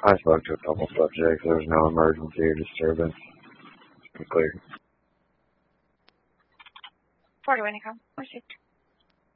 I spoke to a couple subjects. There was no emergency or disturbance. It's clear. Florida Winnicom. Received.